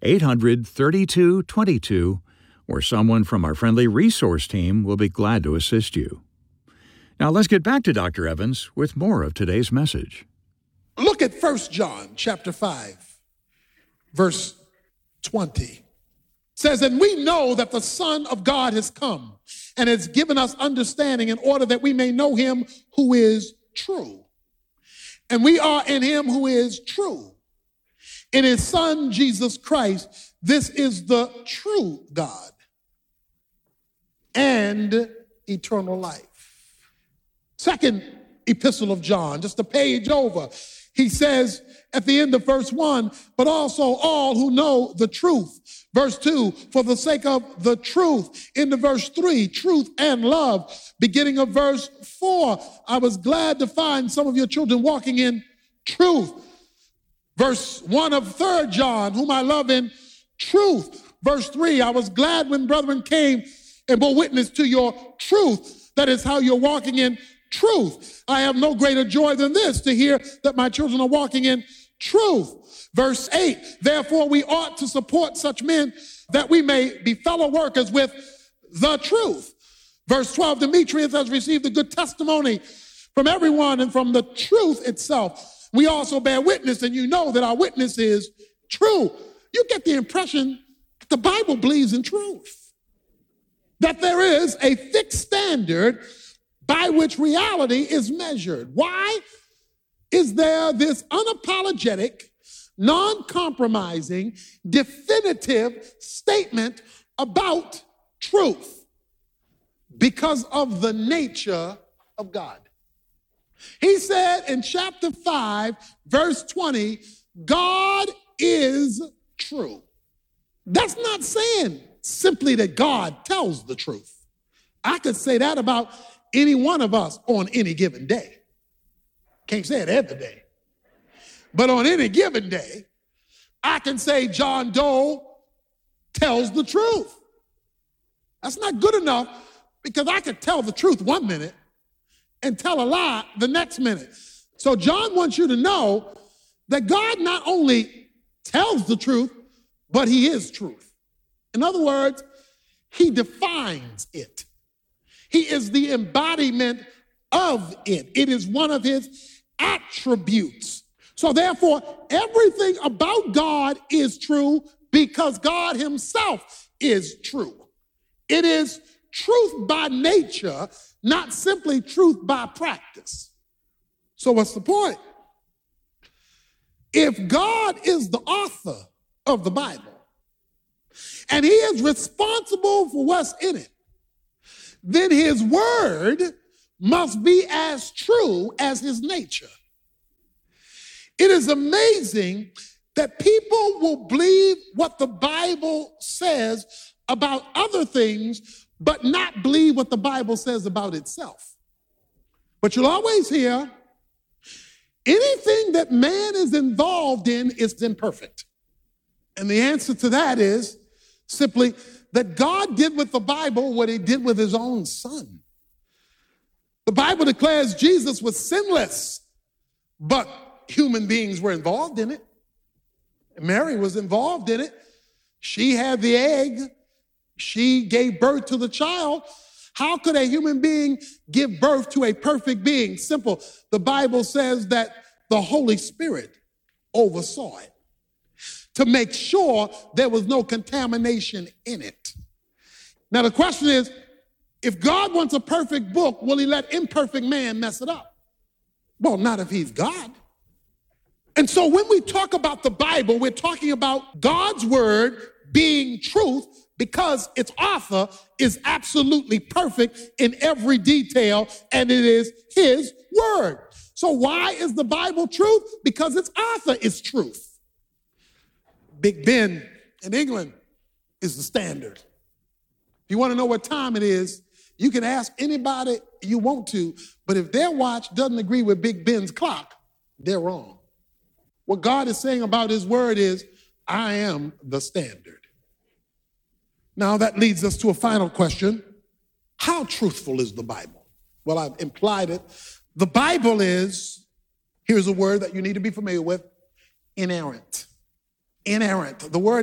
800-3222, or someone from our friendly resource team will be glad to assist you. Now let's get back to Dr. Evans with more of today's message. Look at 1 John chapter 5, verse 20. It says, and we know that the Son of God has come and has given us understanding in order that we may know him who is true. And we are in him who is true. In his Son, Jesus Christ, this is the true God and eternal life. Second epistle of John, just a page over, he says at the end of verse 1, but also all who know the truth. Verse 2, for the sake of the truth. Into verse 3, truth and love. Beginning of verse 4, I was glad to find some of your children walking in truth. Verse 1 of 3 John, whom I love in truth. Verse 3, I was glad when brethren came and bore witness to your truth. That is how you're walking in truth. I have no greater joy than this, to hear that my children are walking in truth. Verse 8, therefore we ought to support such men that we may be fellow workers with the truth. Verse 12, Demetrius has received a good testimony from everyone and from the truth itself. We also bear witness, and you know that our witness is true. You get the impression that the Bible believes in truth, that there is a fixed standard by which reality is measured. Why is there this unapologetic, non-compromising, definitive statement about truth? Because of the nature of God. He said in chapter 5, verse 20, God is true. That's not saying simply that God tells the truth. I could say that about any one of us on any given day. Can't say it every day. But on any given day, I can say John Doe tells the truth. That's not good enough, because I could tell the truth one minute and tell a lie the next minute. So John wants you to know that God not only tells the truth, but he is truth. In other words, he defines it. He is the embodiment of it. It is one of his attributes. So therefore, everything about God is true because God himself is true. It is truth by nature, not simply truth by practice. So what's the point? If God is the author of the Bible and he is responsible for what's in it, then his word must be as true as his nature. It is amazing that people will believe what the Bible says about other things, but not believe what the Bible says about itself. But you'll always hear anything that man is involved in is imperfect. And the answer to that is simply that God did with the Bible what he did with his own son. The Bible declares Jesus was sinless, but human beings were involved in it. Mary was involved in it. She had the egg. She gave birth to the child. How could a human being give birth to a perfect being? Simple. The Bible says that the Holy Spirit oversaw it to make sure there was no contamination in it. Now the question is, if God wants a perfect book, will he let imperfect man mess it up? Well, not if he's God. And so when we talk about the Bible, we're talking about God's word being truth because its author is absolutely perfect in every detail, and it is his word. So why is the Bible truth? Because its author is truth. Big Ben in England is the standard. If you want to know what time it is, you can ask anybody you want to, but if their watch doesn't agree with Big Ben's clock, they're wrong. What God is saying about his word is, I am the standard. Now that leads us to a final question. How truthful is the Bible? Well, I've implied it. The Bible is, here's a word that you need to be familiar with, inerrant. Inerrant. The word